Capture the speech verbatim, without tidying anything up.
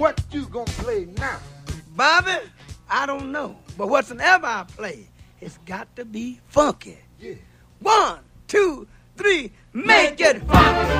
What you gonna play now? Bobby, I don't know. But whatsoever I play, it's got to be funky. Yeah. One, two, three, make it funky.